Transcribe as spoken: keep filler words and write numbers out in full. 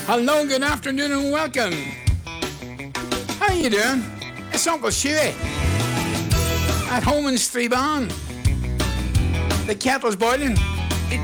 Hello, good afternoon, and welcome. How you doing? It's Uncle Shuey at home in Strabane. The kettle's boiling.